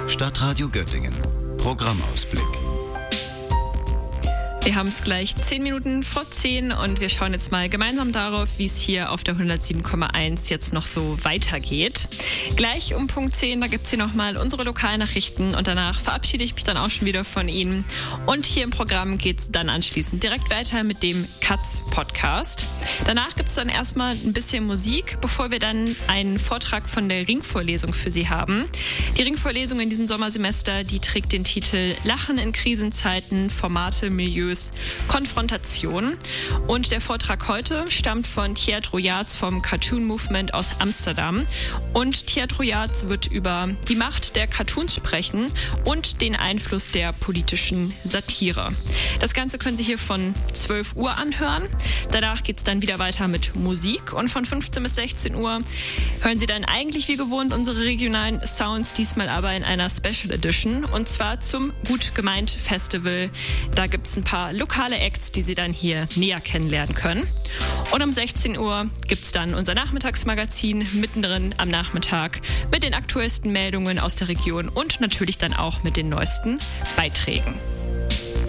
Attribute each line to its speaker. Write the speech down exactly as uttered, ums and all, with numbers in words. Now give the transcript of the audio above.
Speaker 1: Stadtradio Göttingen. Programmausblick.
Speaker 2: Wir haben es gleich zehn Minuten vor zehn und wir schauen jetzt mal gemeinsam darauf, wie es hier auf der hundertsieben Komma eins jetzt noch so weitergeht. Gleich um Punkt zehn, da gibt es hier nochmal unsere Lokalnachrichten und danach verabschiede ich mich dann auch schon wieder von Ihnen. Und hier im Programm geht es dann anschließend direkt weiter mit dem Katz-Podcast. Danach gibt es dann erstmal ein bisschen Musik, bevor wir dann einen Vortrag von der Ringvorlesung für Sie haben. Die Ringvorlesung in diesem Sommersemester, die trägt den Titel Lachen in Krisenzeiten, Formate, Milieus, Konfrontation. Und der Vortrag heute stammt von Tjeerd Royaerts vom Cartoon Movement aus Amsterdam. Und Tjeerd Royaerts wird über die Macht der Cartoons sprechen und den Einfluss der politischen Satire. Das Ganze können Sie hier von zwölf Uhr anhören. Danach geht es dann wieder weiter mit Musik und von fünfzehn bis sechzehn Uhr hören Sie dann eigentlich wie gewohnt unsere regionalen Sounds, diesmal aber in einer Special Edition und zwar zum Gut gemeint Festival. Da gibt es ein paar lokale Acts, die Sie dann hier näher kennenlernen können. Und um sechzehn Uhr gibt es dann unser Nachmittagsmagazin mittendrin am Nachmittag mit den aktuellsten Meldungen aus der Region und natürlich dann auch mit den neuesten Beiträgen.